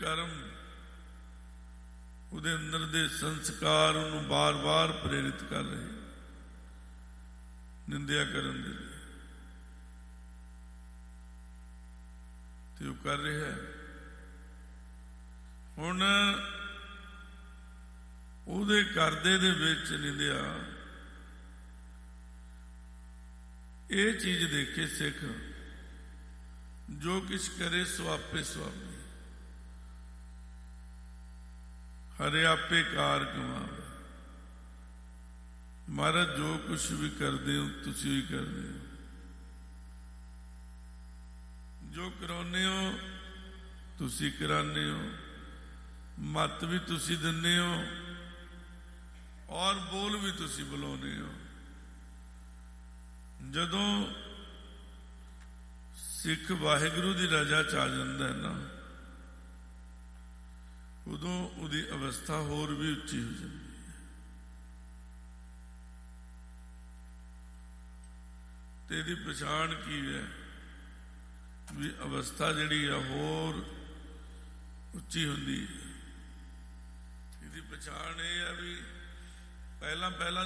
ਕਰਮ, ਉਹਦੇ ਅੰਦਰ ਦੇ ਸੰਸਕਾਰ ਉਹਨੂੰ ਬਾਰ-ਬਾਰ ਪ੍ਰੇਰਿਤ ਕਰ ਰਹੇ ਨਿੰਦਿਆ ਕਰਨ ਦੇ ਲਈ, ਤੇ ਉਹ ਕਰ ਰਿਹਾ। ਹੁਣ ਉਹਦੇ ਕਰਦੇ ਦੇ ਵਿੱਚ ਨਿੰਦਿਆ, ਇਹ ਚੀਜ਼ ਦੇਖੇ ਸਿੱਖ, ਜੋ ਕਿਛ ਕਰੇ ਸੋ ਆਪੇ ਸੁਆਮੀ, ਹਰੇ ਆਪੇ ਕਾਰ ਕਮਾਵੇ। ਮਹਾਰਾਜ ਜੋ ਕੁਛ ਵੀ ਕਰਦੇ ਹੋ ਤੁਸੀਂ ਵੀ ਕਰਦੇ ਹੋ, ਜੋ ਕਰਾਉਂਦੇ ਹੋ ਤੁਸੀਂ ਕਰਾਉਂਦੇ ਹੋ, ਮੱਤ ਵੀ ਤੁਸੀਂ ਦਿੰਦੇ ਹੋ ਔਰ ਬੋਲ ਵੀ ਤੁਸੀਂ ਬੁਲਾਉਂਦੇ ਹੋ। ਜਦੋਂ ਸਿੱਖ ਵਾਹਿਗੁਰੂ ਦੀ ਰਜ਼ਾ ਚ ਆ ਜਾਂਦਾ ਹੈ ਨਾ, ਉਦੋਂ ਉਹਦੀ ਅਵਸਥਾ ਹੋਰ ਵੀ ਉੱਚੀ ਹੋ ਜਾਂਦੀ ਹੈ। ਤੇ ਇਹਦੀ ਪਛਾਣ ਕੀ ਹੈ ਵੀ ਅਵਸਥਾ ਜਿਹੜੀ ਆ ਹੋਰ ਉੱਚੀ ਹੁੰਦੀ ਹੈ। ਇਹਦੀ ਪਛਾਣ ਇਹ ਆ ਵੀ ਪਹਿਲਾਂ